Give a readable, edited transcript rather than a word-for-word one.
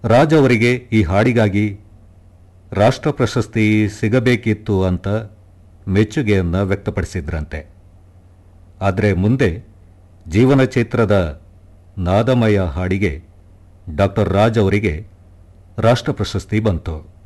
ರಾಜ್ ಅವರಿಗೆ ಈ ಹಾಡಿಗಾಗಿ ರಾಷ್ಟ್ರ ಪ್ರಶಸ್ತಿ ಸಿಗಬೇಕಿತ್ತು ಅಂತ ಮೆಚ್ಚುಗೆಯನ್ನು ವ್ಯಕ್ತಪಡಿಸಿದ್ರಂತೆ. ಆದರೆ ಮುಂದೆ ಜೀವನ ಚೈತ್ರದ ನಾದಮಯ ಹಾಡಿಗೆ ಡಾಕ್ಟರ್ ರಾಜ್ ಅವರಿಗೆ ರಾಷ್ಟ್ರ ಪ್ರಶಸ್ತಿ ಬಂತು.